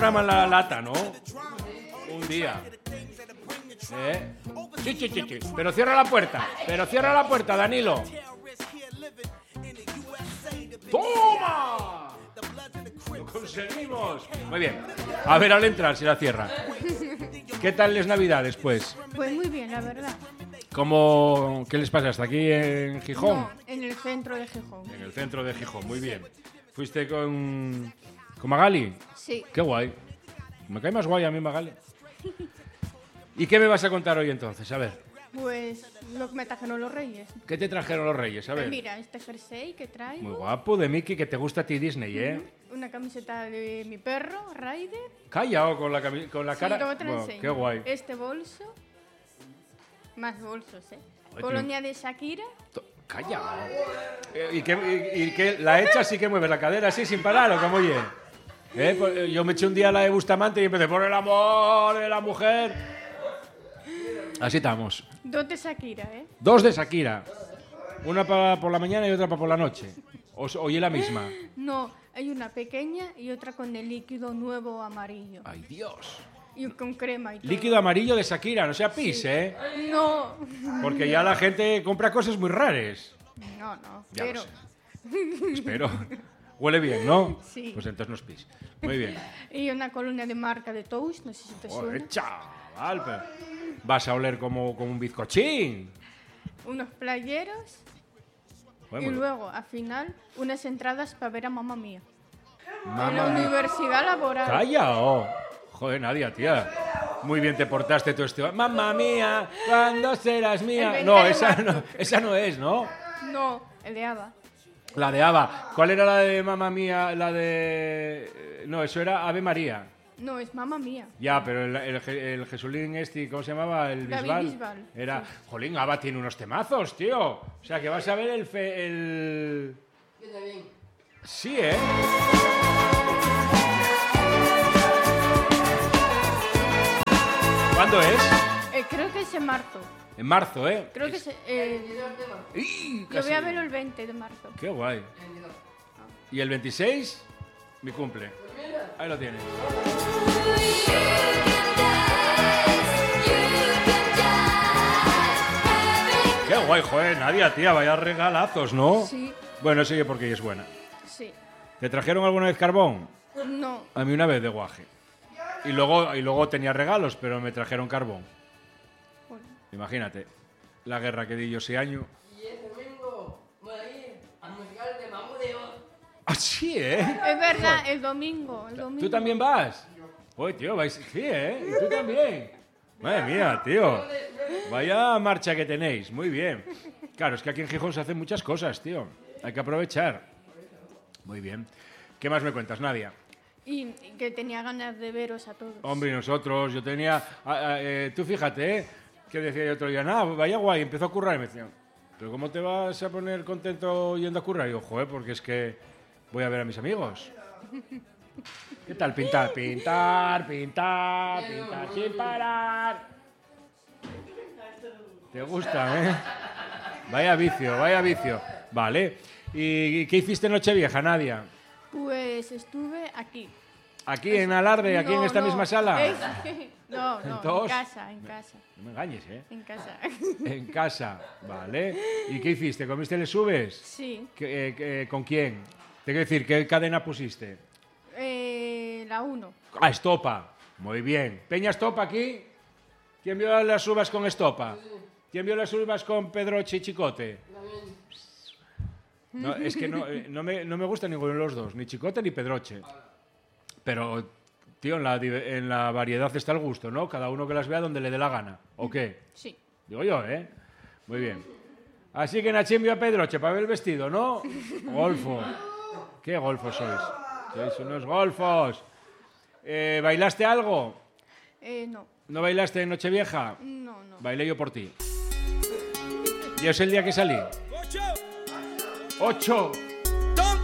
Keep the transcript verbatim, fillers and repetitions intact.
programa en la lata, ¿no? Un día. ¿Eh? Sí, sí, sí, sí. Pero cierra la puerta. Pero cierra la puerta, Danilo. ¡Toma! ¡Lo conseguimos! Muy bien. A ver, al entrar, si la cierra. ¿Qué tal les Navidades, pues? Pues muy bien, la verdad. ¿Cómo, ¿Qué les pasa? ¿Hasta aquí en Gijón? No, en el centro de Gijón. En el centro de Gijón, muy bien. ¿Fuiste con, con Magali? Sí. Qué guay. Me cae más guay a mí Magali. ¿Y qué me vas a contar hoy entonces? A ver. Pues lo que me trajeron los reyes. ¿Qué te trajeron los reyes? A ver. Mira, este jersey que traigo. Muy guapo, de Mickey, que te gusta a ti Disney, ¿eh? Una camiseta de mi perro, Ryder. Callao con la, cami- con la cara. Sí, luego te lo Bueno, enseño. qué guay. Este bolso. Más bolsos, ¿eh? Ay, Colonia de Shakira. To- Callao. Eh, ¿Y qué, y, y qué la echa así que mueve la cadera así sin parar o cómo oye? ¿Eh? Pues, eh, yo me eché un día la de Bustamante y empecé por el amor de la mujer. Así estamos. Dos de Shakira, ¿eh? Dos de Shakira. Una para por la mañana y otra para por la noche. O, o y la misma. No, hay una pequeña y otra con el líquido nuevo amarillo. Ay, Dios. Y con crema y todo. Líquido amarillo de Shakira, no sea pis, ¿eh? No. Porque ya la gente compra cosas muy raras. No, no. Ya pero... lo sé. Espero. Huele bien, ¿no? Sí. Pues entonces no es pis. Muy bien. Y una colonia de marca de Toast, no sé si te suena. Joder, chaval, pero vas a oler como, como un bizcochín. Unos playeros. Joder, Y muy- luego, al final, unas entradas para ver a Mamma Mía. En Mamma la mía. universidad laboral. ¡Calla! Oh. Joder, Nadia, tía. Muy bien te portaste tú este. ¡Mamma mía! ¿Cuándo serás mía? El veinte No, de esa marzo. no, esa no es, ¿no? No, el de Ava. La de Ava. ¿Cuál era la de Mamma mía? La de... No, eso era Ave María. No, es Mamma Mía. Ya, pero el, el, el Jesulín este, ¿cómo se llamaba? El David Bisbal. Bisbal, Era... sí. Jolín, Ava tiene unos temazos, tío. O sea, que vas a ver el... Fe, el... Yo también. Sí, ¿eh? ¿Cuándo es? Eh, creo que es en marzo. En marzo, ¿eh? Creo que es... eh, ¡Ih! yo Casi. voy a verlo el veinte de marzo. Qué guay. ¿Y el veintiséis? Mi cumple. Ahí lo tienes. Qué guay, joder, Nadia, tía, vaya regalazos, ¿no? Sí, Bueno, sigue porque ella es buena. sí. ¿Te trajeron alguna vez carbón? No, A mí una vez de guaje. Y luego, y luego tenía regalos, pero me trajeron carbón. bueno, Imagínate, la guerra que di yo ese año. Y el domingo voy a ir al musical de Mamu de Oz. Así, ¿eh? es verdad, el domingo, el domingo. ¿Tú también vas? Oye, tío, vais... Sí, ¿eh? ¿Y tú también? Madre mía, tío. Vaya marcha que tenéis. Muy bien. Claro, es que aquí en Gijón se hacen muchas cosas, tío. Hay que aprovechar. Muy bien. ¿Qué más me cuentas, Nadia? Y, y que tenía ganas de veros a todos. Hombre, y nosotros, yo tenía... ah, ah, eh, tú fíjate, ¿eh? Que decía yo otro día, nada, vaya guay, empezó a currar y me decían, ¿pero cómo te vas a poner contento yendo a currar? Y yo, joder, porque es que voy a ver a mis amigos. ¿Qué tal pintar? Pintar, pintar, pintar sin parar. ¿Te gusta, eh? Vaya vicio, vaya vicio. Vale. ¿Y qué hiciste en Nochevieja, Nadia? Pues estuve aquí. ¿Aquí en Alarde, aquí en No, esta no, misma sala? es- no, no, ¿Todos? en casa, en casa, No me engañes, ¿eh? en casa. En casa, vale. ¿Y qué hiciste? ¿Comiste le subes? Sí, ¿Qué- eh, qué- ¿Con quién? Tengo que decir, ¿qué cadena pusiste? eh, la uno. Ah, Estopa. Muy bien. ¿Peña Estopa aquí? ¿Quién vio las uvas con Estopa? ¿Quién vio las uvas con Pedroche y Chicote? No, es que no, eh, no, me, no me gusta ninguno de los dos, ni Chicote ni Pedroche. Pero, tío, en la, div- en la variedad está el gusto, ¿no? Cada uno que las vea donde le dé la gana. ¿O qué? Sí. Digo yo, ¿eh? Muy bien. Así que Nachín vio a Pedroche para ver el vestido, ¿no? Golfo. ¿Qué golfos sois? Sois unos golfos. Eh, ¿Bailaste algo? Eh, no, ¿No bailaste en Nochevieja? no, no. Bailé yo por ti. ¿Y es el día que salí? ¡Ocho!